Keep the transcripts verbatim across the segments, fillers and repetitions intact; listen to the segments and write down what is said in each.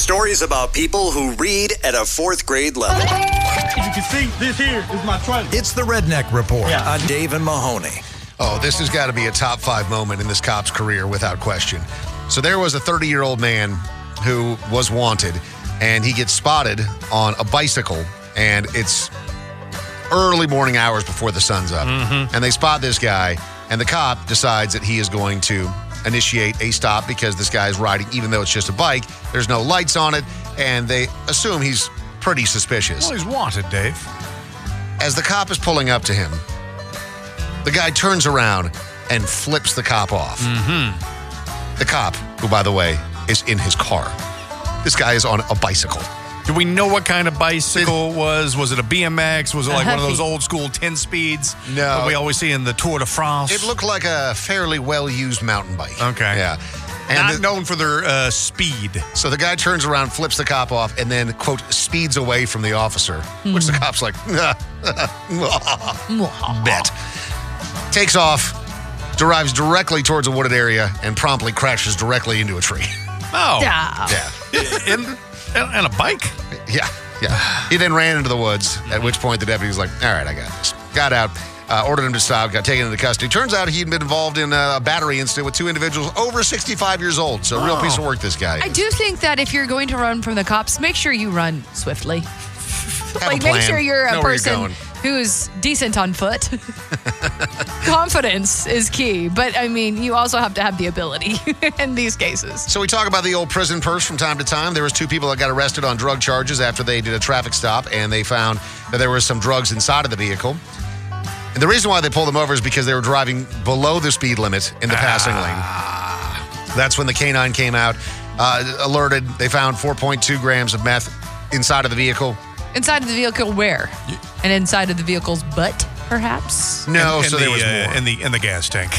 Stories about people who read at a fourth grade level. As you can see, this here is my trailer. It's the Redneck Report Yeah. on Dave and Mahoney. Oh, this has got to be a top five moment in this cop's career without question. So there was a thirty-year-old man who was wanted, and he gets spotted on a bicycle, and it's early morning hours before the sun's up. Mm-hmm. And they spot this guy, and the cop decides that he is going to initiate a stop because this guy is riding, even though it's just a bike. There's no lights on it, and they assume he's pretty suspicious. Well, he's wanted, Dave. As the cop is pulling up to him, the guy turns around and flips the cop off. Mm-hmm. The cop, who, by the way, is in his car. This guy is on a bicycle. Do we know what kind of bicycle it was? Was it a B M X? Was it like A one of those Huffy. old school ten speeds? No. That we always see in the Tour de France. It looked like a fairly well-used mountain bike. Okay. Yeah. And Not the- known for their uh, speed. so the guy turns around, flips the cop off, and then, quote, speeds away from the officer, which the cop's like, bet. Takes off, drives directly towards a wooded area, and promptly crashes directly into a tree. Oh. Yeah. Yeah. And, and a bike? Yeah, yeah. He then ran into the woods, at which point the deputy was like, all right, I got this. Got out, uh, ordered him to stop, got taken into custody. Turns out he'd been involved in a battery incident with two individuals over sixty-five years old. So, real Oh. piece of work, this guy. I do think that if you're going to run from the cops, make sure you run swiftly. Have like, a make plan. sure you're a Know where you're person going. who's decent on foot. Confidence is key, but I mean, you also have to have the ability in these cases. So we talk about the old prison purse from time to time. There was two people that got arrested on drug charges after they did a traffic stop, and they found that there was some drugs inside of the vehicle. And the reason why they pulled them over is because they were driving below the speed limit in the passing lane. That's when the canine came out, uh, alerted. They found four point two grams of meth inside of the vehicle. Inside of the vehicle, where? And inside of the vehicle's butt, perhaps? No, in, so the, there was uh, more. in the in the gas tank.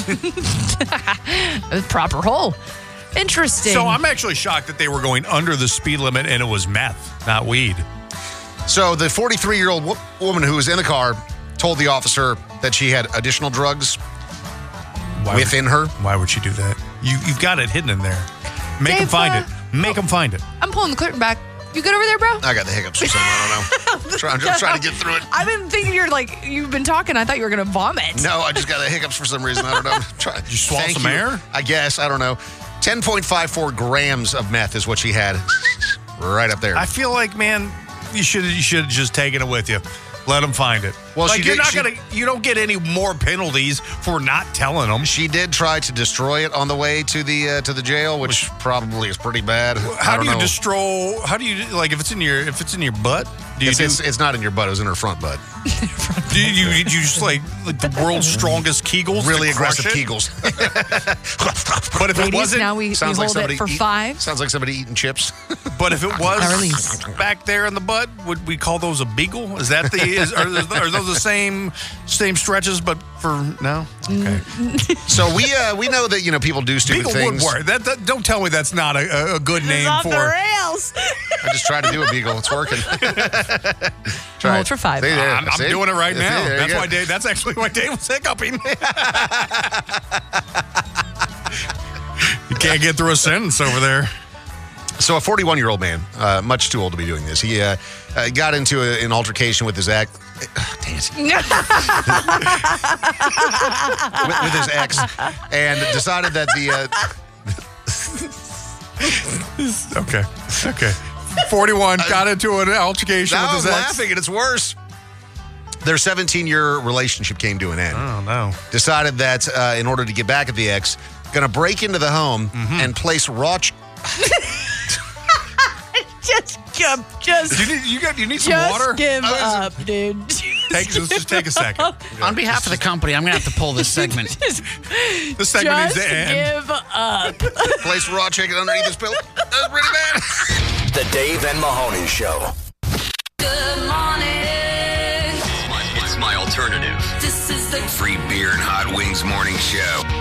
A proper hole. Interesting. So I'm actually shocked that they were going under the speed limit and it was meth, not weed. So the forty-three-year-old wo- woman who was in the car told the officer that she had additional drugs Why within would, her. Why would she do that? You you've got it hidden in there. Make Dave, them find uh, it. Make them find it. I'm pulling the curtain back. You good over there, bro? I got the hiccups or something. I don't know. Try- I'm just trying to get through it. I've been thinking you're like, you've been talking. I thought you were going to vomit. No, I just got the hiccups for some reason. I don't know. Try. Did you swallow Thank some you. air? I guess. I don't know. ten point five four grams of meth is what she had right up there. I feel like, man, you should you should have just taken it with you. Let them find it. Well, like she you're did- not she- gonna, you don't get any more penalties for not telling them. She did try to destroy it on the way to the uh, to the jail, which probably is pretty bad. I How don't do you know. destroy? How do you like if it's in your if it's in your butt? Do you It's, do, it's, it's not in your butt. It was in her front butt. do you, you just like, like the world's strongest Kegels? to Really crush aggressive it? Kegels. But if it Ladies, wasn't, now we, we Sounds like hold somebody it for eat- five. Sounds like somebody eating chips. but if it was Release. back there in the butt, would we call those a beagle? Is that the is are, those- are those the same same stretches? But for no, okay. So we uh, we know that you know people do stupid Beagle things. would work. That, that don't tell me that's not a, a good name off for. the rails. I just tried to do a beagle. It's working. Try Hold it. for five. See there. I'm, I'm See? doing it right See, now. there you That's go. why Dave. That's actually why Dave was hiccuping. You can't get through a sentence over there. So a forty-one-year-old man, uh, much too old to be doing this, he uh, uh, got into a, an altercation with his ex. Dang it. with, with his ex, and decided that the. Uh, Okay. Okay. forty-one got into an altercation now with I'm his ex. laughing, and it's worse. Their seventeen-year relationship came to an end. Oh no. Decided that uh, in order to get back at the ex, going to break into the home and place raw. Ch- Just give, just, You need you got you need some just water. give I was- up, dude. Take just, just take a second. On behalf of the company, I'm going to have to pull this segment. Just, This segment needs just to end. give up. place raw chicken underneath his pillow. That's pretty bad. The Dave and Mahoney Show. Good morning. It's my alternative. This is the Free beer and hot wings morning show.